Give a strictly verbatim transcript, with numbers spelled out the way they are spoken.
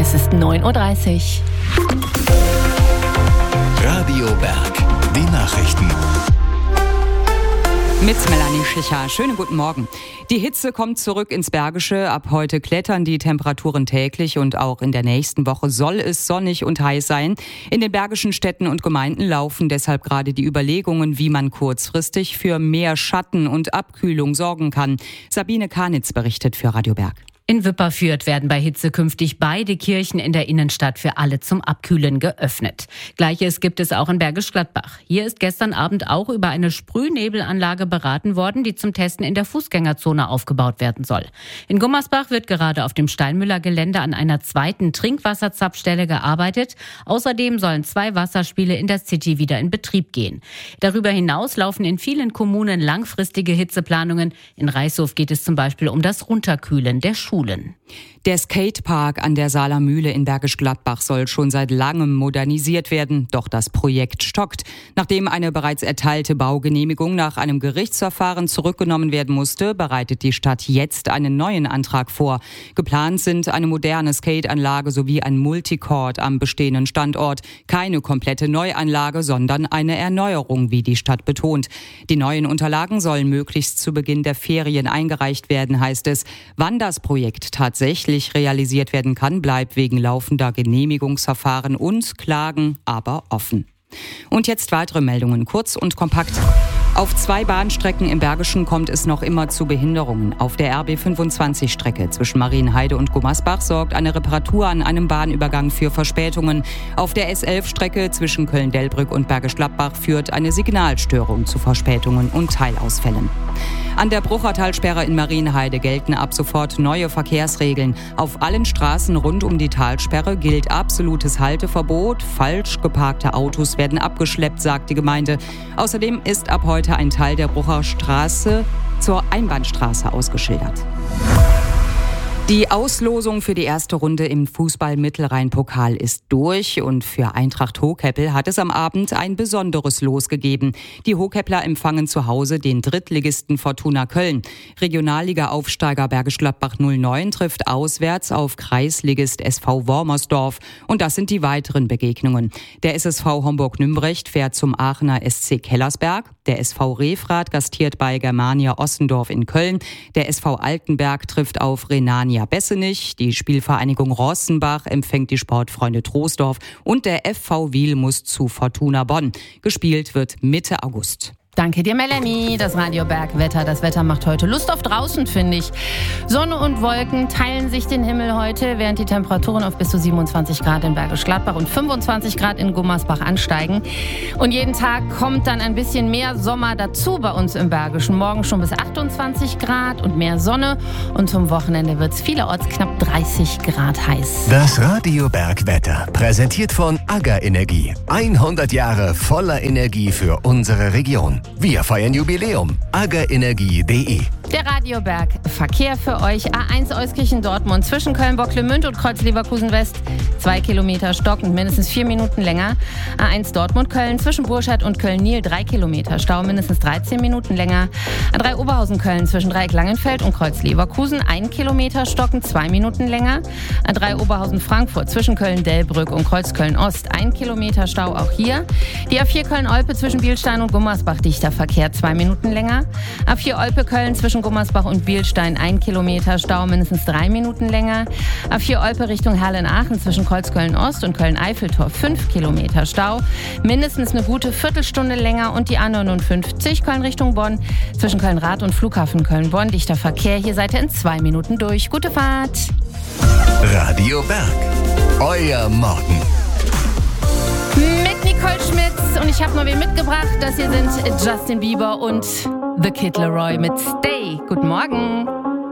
Es ist neun Uhr dreißig. Radio Berg, die Nachrichten. Mit Melanie Schicher. Schönen guten Morgen. Die Hitze kommt zurück ins Bergische. Ab heute klettern die Temperaturen täglich und auch in der nächsten Woche soll es sonnig und heiß sein. In den bergischen Städten und Gemeinden laufen deshalb gerade die Überlegungen, wie man kurzfristig für mehr Schatten und Abkühlung sorgen kann. Sabine Karnitz berichtet für Radio Berg. In Wipperfürth werden bei Hitze künftig beide Kirchen in der Innenstadt für alle zum Abkühlen geöffnet. Gleiches gibt es auch in Bergisch Gladbach. Hier ist gestern Abend auch über eine Sprühnebelanlage beraten worden, die zum Testen in der Fußgängerzone aufgebaut werden soll. In Gummersbach wird gerade auf dem Steinmüller-Gelände an einer zweiten Trinkwasserzapfstelle gearbeitet. Außerdem sollen zwei Wasserspiele in der City wieder in Betrieb gehen. Darüber hinaus laufen in vielen Kommunen langfristige Hitzeplanungen. In Reishof geht es zum Beispiel um das Runterkühlen der Schulen. Der Skatepark an der Saaler Mühle in Bergisch Gladbach soll schon seit langem modernisiert werden, doch das Projekt stockt. Nachdem eine bereits erteilte Baugenehmigung nach einem Gerichtsverfahren zurückgenommen werden musste, bereitet die Stadt jetzt einen neuen Antrag vor. Geplant sind eine moderne Skateanlage sowie ein Multicourt am bestehenden Standort. Keine komplette Neuanlage, sondern eine Erneuerung, wie die Stadt betont. Die neuen Unterlagen sollen möglichst zu Beginn der Ferien eingereicht werden, heißt es. Wann das Projekt tatsächlich realisiert werden kann, bleibt wegen laufender Genehmigungsverfahren und Klagen aber offen. Und jetzt weitere Meldungen, kurz und kompakt. Auf zwei Bahnstrecken im Bergischen kommt es noch immer zu Behinderungen. Auf der R B fünfundzwanzig-Strecke zwischen Marienheide und Gummersbach sorgt eine Reparatur an einem Bahnübergang für Verspätungen. Auf der S elf-Strecke zwischen Köln-Delbrück und Bergisch Gladbach führt eine Signalstörung zu Verspätungen und Teilausfällen. An der Bruchertalsperre in Marienheide gelten ab sofort neue Verkehrsregeln. Auf allen Straßen rund um die Talsperre gilt absolutes Halteverbot. Falsch geparkte Autos werden abgeschleppt, sagt die Gemeinde. Außerdem ist ab heute ein Teil der Brucherstraße zur Einbahnstraße ausgeschildert. Die Auslosung für die erste Runde im Fußball-Mittelrhein-Pokal ist durch und für Eintracht Hohkeppel hat es am Abend ein besonderes Los gegeben. Die Hohkeppler empfangen zu Hause den Drittligisten Fortuna Köln. Regionalliga-Aufsteiger Bergisch Gladbach null neun trifft auswärts auf Kreisligist S V Wormersdorf. Und das sind die weiteren Begegnungen. Der S S V Homburg-Nümbrecht fährt zum Aachener S C Kellersberg. Der S V Refrath gastiert bei Germania Ossendorf in Köln. Der S V Altenberg trifft auf Rhenania Bessenich, die Spielvereinigung Rossenbach empfängt die Sportfreunde Troisdorf und der F V Wiel muss zu Fortuna Bonn. Gespielt wird Mitte August. Danke dir, Melanie. Das Radio Berg Wetter. Das Wetter macht heute Lust auf draußen, finde ich. Sonne und Wolken teilen sich den Himmel heute, während die Temperaturen auf bis zu siebenundzwanzig Grad in Bergisch Gladbach und fünfundzwanzig Grad in Gummersbach ansteigen. Und jeden Tag kommt dann ein bisschen mehr Sommer dazu bei uns im Bergischen. Morgen schon bis achtundzwanzig Grad und mehr Sonne. Und zum Wochenende wird es vielerorts knapp dreißig Grad heiß. Das Radio Berg Wetter, präsentiert von AGA Energie. hundert Jahre voller Energie für unsere Region. Wir feiern Jubiläum. aga energie punkt de. Der Radio Berg Verkehr für euch. A eins Euskirchen-Dortmund zwischen Köln-Bocklemünd und Kreuz-Leverkusen-West. Zwei Kilometer stockend, mindestens vier Minuten länger. A eins Dortmund-Köln zwischen Burscheid und Köln-Niel. Drei Kilometer Stau, mindestens dreizehn Minuten länger. A drei Oberhausen-Köln zwischen Dreieck-Langenfeld und Kreuz-Leverkusen. Ein Kilometer stockend, zwei Minuten länger. A drei Oberhausen-Frankfurt zwischen Köln-Delbrück und Kreuz-Köln-Ost. Ein Kilometer Stau auch hier. Die A vier Köln-Olpe zwischen Bielstein und Gummersbach. Dichter Verkehr, zwei Minuten länger. A vier Olpe-Köln zwischen Gummersbach und Bielstein, ein Kilometer Stau, mindestens drei Minuten länger. A vier Olpe Richtung Herlen-Aachen zwischen Kreuzköln-Ost und Köln-Eiffeltor, fünf Kilometer Stau, mindestens eine gute Viertelstunde länger. Und die A neunundfünfzig Köln Richtung Bonn zwischen Köln-Rath und Flughafen Köln-Bonn, dichter Verkehr, hier seid ihr in zwei Minuten durch. Gute Fahrt! Radio Berg, euer Morgen. Mit Nicole Schmitz und ich habe mal wen mitgebracht. Das hier sind Justin Bieber und The Kid Laroi mit Stay. Guten Morgen.